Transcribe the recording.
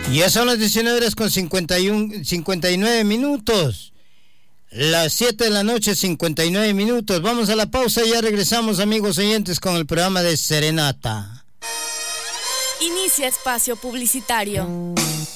Ya son las 19 horas con 59 minutos. Las 7 de la noche, 59 minutos. Vamos a la pausa y ya regresamos, amigos oyentes, con el programa de Serenata. Inicia espacio publicitario.